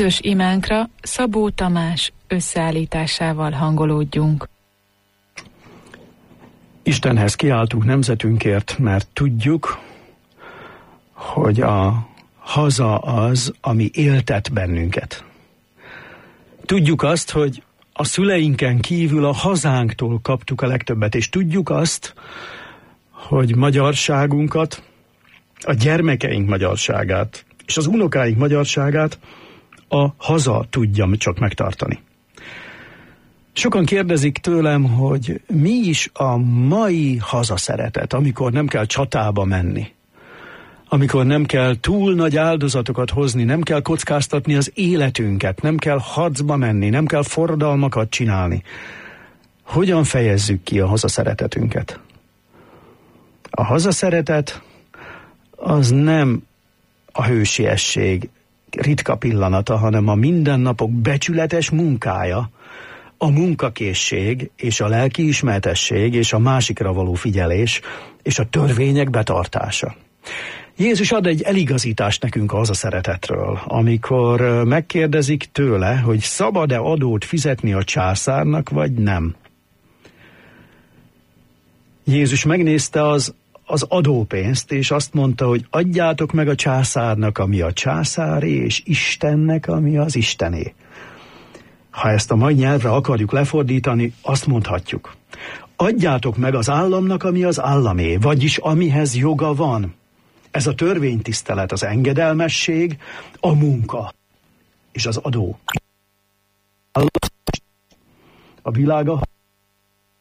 Közös imánkra Szabó Tamás összeállításával hangolódjunk. Istenhez kiáltunk nemzetünkért, mert tudjuk, hogy a haza az, ami éltet bennünket. Tudjuk azt, hogy a szüleinken kívül a hazánktól kaptuk a legtöbbet, és tudjuk azt, hogy magyarságunkat, a gyermekeink magyarságát, és az unokáink magyarságát a haza tudja csak megtartani. Sokan kérdezik tőlem, hogy mi is a mai hazaszeretet, amikor nem kell csatába menni, amikor nem kell túl nagy áldozatokat hozni, nem kell kockáztatni az életünket, nem kell harcba menni, nem kell forradalmakat csinálni. Hogyan fejezzük ki a hazaszeretetünket? A hazaszeretet az nem a hősiesség ritka pillanata, hanem a mindennapok becsületes munkája, a munkakészség és a lelkiismertesség és a másikra való figyelés és a törvények betartása. Jézus ad egy eligazítást nekünk az a szeretetről, amikor megkérdezik tőle, hogy szabad-e adót fizetni a császárnak, vagy nem. Jézus megnézte az adópénzt, és azt mondta, hogy adjátok meg a császárnak, ami a császáré, és Istennek, ami az Istené. Ha ezt a mai nyelvre akarjuk lefordítani, azt mondhatjuk. Adjátok meg az államnak, ami az államé, vagyis amihez joga van. Ez a törvénytisztelet, az engedelmesség, a munka és az adó. A világa